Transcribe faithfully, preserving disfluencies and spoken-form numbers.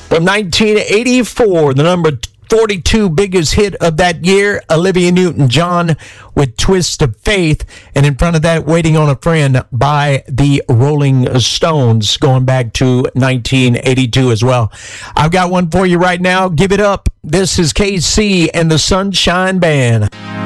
From nineteen eighty-four, the number forty-two biggest hit of that year, Olivia Newton-John with Twist of Faith. And in front of that, Waiting on a Friend by the Rolling Stones, going back to nineteen eighty-two as well. I've got one for you right now. Give it up. This is K C and the Sunshine Band.